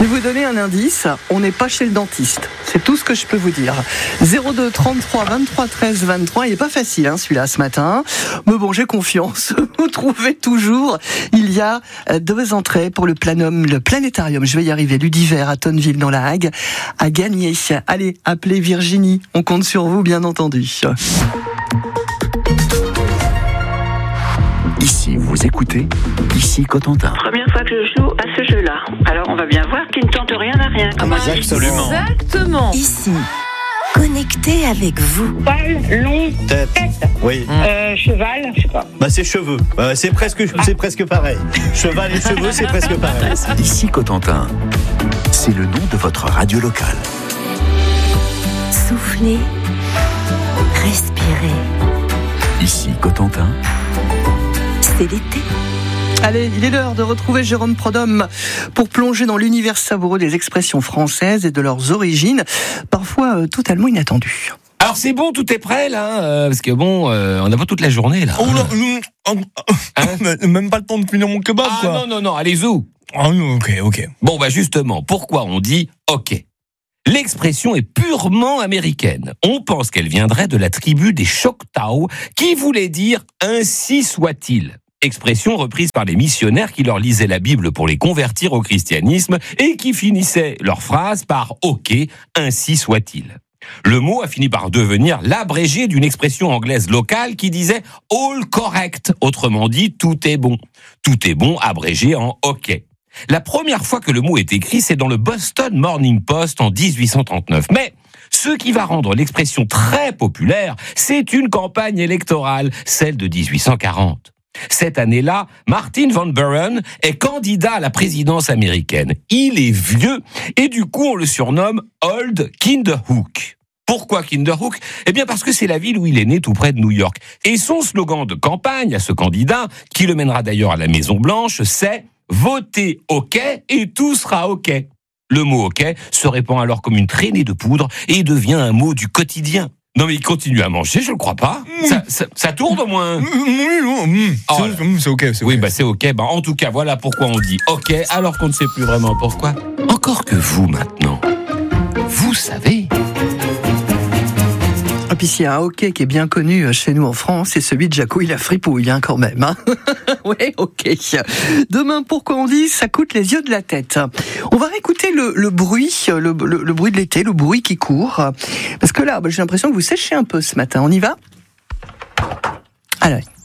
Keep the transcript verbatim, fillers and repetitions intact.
Je vais vous donner un indice, on n'est pas chez le dentiste. C'est tout ce que je peux vous dire. zéro deux trente-trois vingt-trois treize vingt-trois, il n'est pas facile hein, celui-là ce matin. Mais bon, j'ai confiance. Vous trouvez toujours. Il y a deux entrées pour le Planum, le planétarium. Je vais y arriver. L'Udiver à Tonneville dans la Hague à gagner. Allez, appelez Virginie. On compte sur vous, bien entendu. Ici, vous écoutez, ici Cotentin. Première fois que je joue à ce jeu-là. Alors on va bien voir qu'il ne tente rien à rien. Ah, absolument. Exactement. Ici, connecté avec vous. Poil, long, Tête. tête. Oui. Euh, cheval, je sais pas. Bah c'est cheveux. Euh, c'est presque, c'est presque pareil. Cheval et cheveux, c'est presque pareil. Ici Cotentin, c'est le nom de votre radio locale. Soufflez, respirez. Ici Cotentin, c'est l'été. Allez, il est l'heure de retrouver Jérôme Prodhomme pour plonger dans l'univers savoureux des expressions françaises et de leurs origines, parfois euh, totalement inattendues. Alors c'est bon, tout est prêt là, euh, parce que bon, euh, on n'a pas toute la journée là. Oh là, hein même pas le temps de finir mon kebab Ah quoi. non non non, allez zou. Ah, ok ok. Bon bah justement, pourquoi on dit ok? L'expression est purement américaine. On pense qu'elle viendrait de la tribu des Choctaw, qui voulait dire « ainsi soit-il ». Expression reprise par les missionnaires qui leur lisaient la Bible pour les convertir au christianisme et qui finissaient leur phrase par « ok, ainsi soit-il ». Le mot a fini par devenir l'abrégé d'une expression anglaise locale qui disait « all correct », autrement dit « tout est bon ». Tout est bon abrégé en « ok ». La première fois que le mot est écrit, c'est dans le Boston Morning Post en dix-huit cent trente-neuf. Mais ce qui va rendre l'expression très populaire, c'est une campagne électorale, celle de dix-huit cent quarante. Cette année-là, Martin Van Buren est candidat à la présidence américaine. Il est vieux et du coup on le surnomme Old Kinderhook. Pourquoi Kinderhook ? Eh bien parce que c'est la ville où il est né tout près de New York. Et son slogan de campagne à ce candidat, qui le mènera d'ailleurs à la Maison Blanche, c'est « Votez OK et tout sera OK ». Le mot « OK » se répand alors comme une traînée de poudre et devient un mot du quotidien. Non mais il continue à manger, je le crois pas. Ça, ça, ça tourne au moins. Oui, non, mm, Oh c'est, là. mm, c'est ok, c'est Oui, ok. bah c'est OK. Bah, en tout cas, voilà pourquoi on dit OK alors qu'on ne sait plus vraiment pourquoi. Encore que vous maintenant, vous savez. Et puis s'il y a un hockey qui est bien connu chez nous en France, c'est celui de Jacouille la fripouille, hein, quand même. Hein. Oui, ok. Demain, pourquoi on dit ça coûte les yeux de la tête. On va réécouter le, le bruit, le, le, le bruit de l'été, le bruit qui court. Parce que là, bah, j'ai l'impression que vous séchez un peu ce matin. On y va ? Alors.